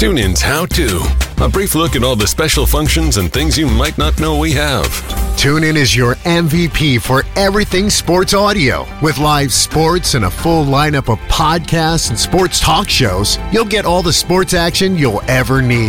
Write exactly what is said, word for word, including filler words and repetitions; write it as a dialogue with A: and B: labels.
A: TuneIn's How To. A brief look at all the special functions and things you might not know we have.
B: TuneIn is your M V P for everything sports audio. With live sports and a full lineup of podcasts and sports talk shows, you'll get all the sports action you'll ever need.